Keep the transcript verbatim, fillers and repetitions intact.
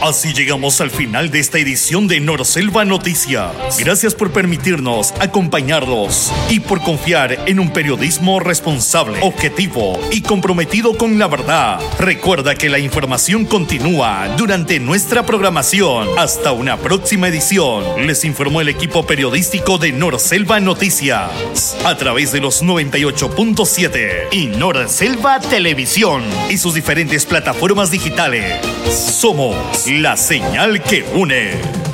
Así llegamos al final de esta edición de Norselva Noticias. Gracias por permitirnos acompañarlos y por confiar en un periodismo responsable, objetivo y comprometido con la verdad. Recuerda que la información continúa durante nuestra programación. Hasta una próxima edición. Les informó el equipo periodístico de Norselva Noticias a través de los noventa y ocho punto siete y Norselva Televisión y sus diferentes plataformas digitales. Somos la señal que une.